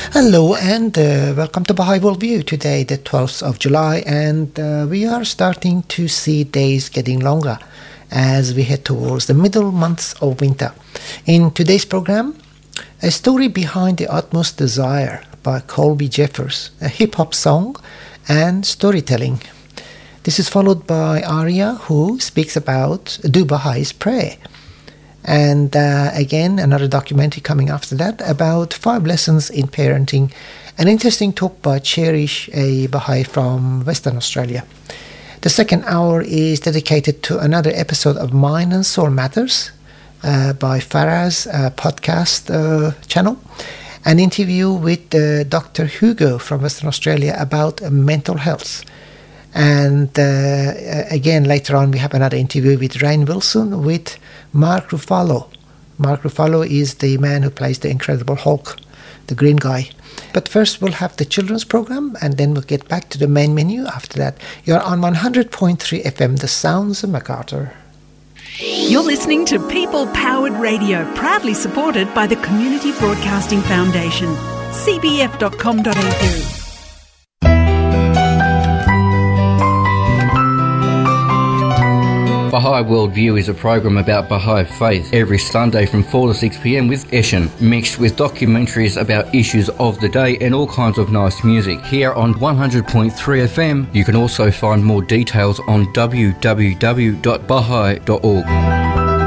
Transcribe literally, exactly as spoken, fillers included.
Hello and uh, welcome to Baha'i Worldview. Today, the twelfth of July, and uh, we are starting to see days getting longer as we head towards the middle months of winter. In today's program, a story behind the utmost desire by Colby Jeffers, a hip-hop song and storytelling. This is followed by Aria, who speaks about Do Baha'is Pray. And uh, again, another documentary coming after that about five lessons in parenting. An interesting talk by Cherish, a Baha'i from Western Australia. The second hour is dedicated to another episode of Mind and Soul Matters uh, by Faraz uh, podcast uh, channel. An interview with uh, Doctor Hugo from Western Australia about uh, mental health. And uh, again, later on, we have another interview with Rainn Wilson with Mark Ruffalo. Mark Ruffalo is the man who plays the Incredible Hulk, the green guy. But first, we'll have the children's program, and then we'll get back to the main menu after that. You're on one hundred point three F M, The Sounds of MacArthur. You're listening to People Powered Radio, proudly supported by the Community Broadcasting Foundation. c b f dot com dot a u. Baha'i Worldview is a program about Baha'i faith every Sunday from four to six p m with Eshen, mixed with documentaries about issues of the day and all kinds of nice music. Here on one hundred point three F M, you can also find more details on w w w dot baha'i dot org.